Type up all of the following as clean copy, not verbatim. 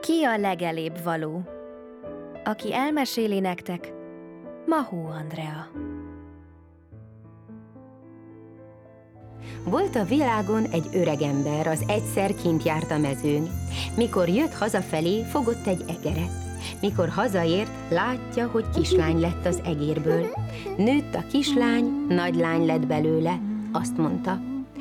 Ki a legelébb való? Aki elmeséli nektek, Mahó Andrea. Volt a világon egy öregember, az egyszer kint járt a mezőn. Mikor jött hazafelé, fogott egy egeret. Mikor hazaért, látja, hogy kislány lett az egérből. Nőtt a kislány, nagy lány lett belőle. Azt mondta: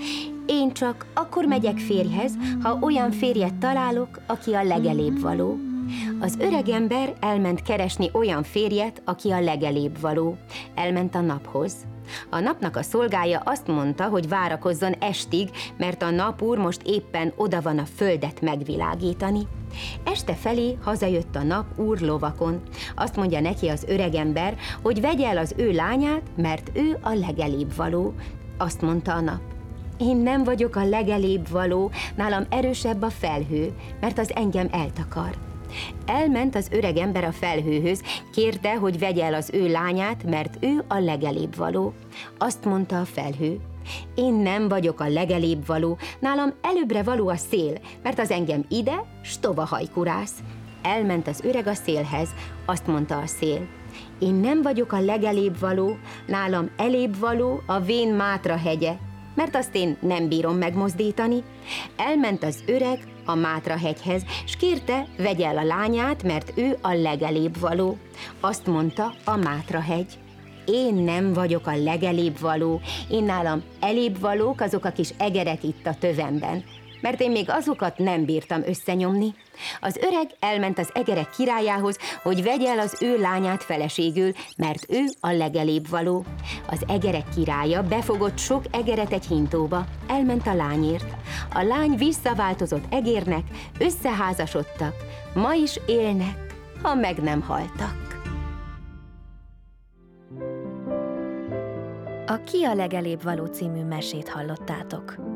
én csak akkor megyek férjhez, ha olyan férjet találok, aki a legelébb való. Az öregember elment keresni olyan férjet, aki a legelébb való. Elment a naphoz. A napnak a szolgája azt mondta, hogy várakozzon estig, mert a napúr most éppen oda van a földet megvilágítani. Este felé hazajött a napúr lovakon. Azt mondja neki az öregember, hogy vegye el az ő lányát, mert ő a legelébb való. Azt mondta a nap: én nem vagyok a legelébb való, nálam erősebb a felhő, mert az engem eltakar. Elment az öregember a felhőhöz, kérte, hogy vegye el az ő lányát, mert ő a legelébb való. Azt mondta a felhő: én nem vagyok a legelébb való, nálam előbbre való a szél, mert az engem ide, s tova hajkurász. Elment az öreg a szélhez, azt mondta a szél: én nem vagyok a legelébb való, nálam elébb való a vén Mátra hegye, mert azt én nem bírom megmozdítani. Elment az öreg a Mátra hegyhez, s kérte, vegye el a lányát, mert ő a legelébb való. Azt mondta a Mátra hegy: én nem vagyok a legelébb való, én nálam elébb valók azok a kis egerek itt a tövemben, mert én még azokat nem bírtam összenyomni. Az öreg elment az egerek királyához, hogy vegye el az ő lányát feleségül, mert ő a legelébb való. Az egerek királya befogott sok egeret egy hintóba, elment a lányért. A lány visszaváltozott egérnek, összeházasodtak, ma is élnek, ha meg nem haltak. A Ki a legelébb való című mesét hallottátok.